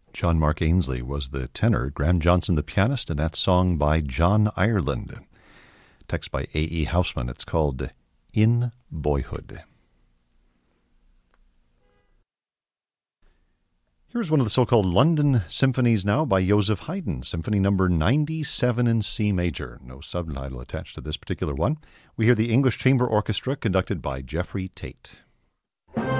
John Mark Ainsley was the tenor, Graham Johnson the pianist, and that song by John Ireland. Text by A.E. Housman. It's called In Boyhood. Here's one of the so-called London symphonies now by Joseph Haydn, Symphony number 97 in C major. No subtitle attached to this particular one. We hear the English Chamber Orchestra conducted by Jeffrey Tate.